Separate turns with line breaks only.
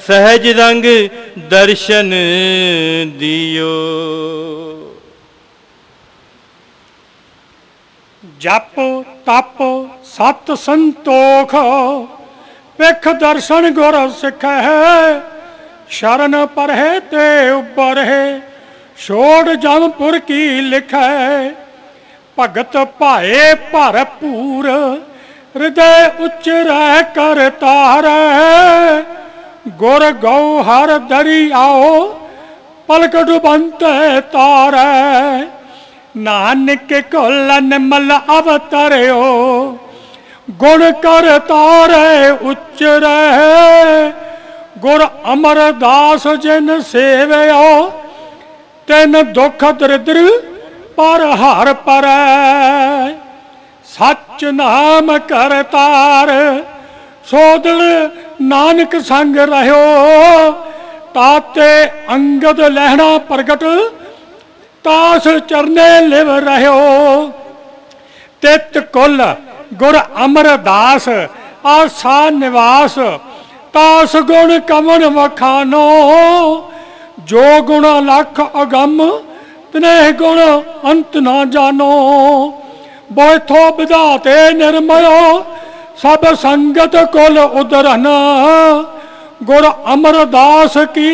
सहज रंग दर्शन दियो।
जप तप सत संतोख विख दर्शन गुर सिख है। शरण परहे ते उबर है छोड़ जमपुर की लिख है। भगत भाए भरपूर हृदय उच्च रह कर तारै। गुर गौ हर दरी आओ पलक डुबंत तारै। नानक कुल निमल अवतरियो गुण कर तारे उच्च रहे। गुर अमरदास जिन सेवयो तिन दुख दरिद्र पर हर परै। सच नाम कर तार सोदल नानक संग रहो। ताते अंगद लहना प्रगट तास चरने लिव रहो। तित कुल गुर अमरदास आसा निवास। तास गुण कमन वखानो जो गुण लख अगम तनेह गुण अंत ना जानो। बोथो विधाते निर्मयो सब संगत कुल उदरना। गुर अमरदास की